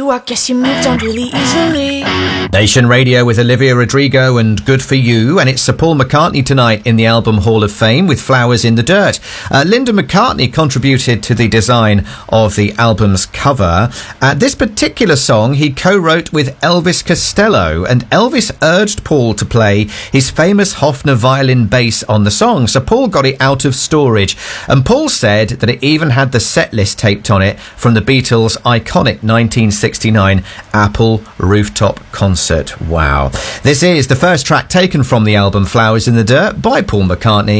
you, I guess you moved on really easily. Nation Radio with Olivia Rodrigo and Good For You, and it's Sir Paul McCartney tonight in the Album Hall of Fame with Flowers in the Dirt. Linda McCartney contributed to the design of the album's cover. This particular song he co-wrote with Elvis Costello, and Elvis urged Paul to play his famous Hofner violin bass on the song, so Paul got it out of storage, and Paul said that it even had the set list taped on it from the Beatles' iconic 1969 Apple rooftop concert. Wow. This is the first track taken from the album Flowers in the Dirt by Paul McCartney.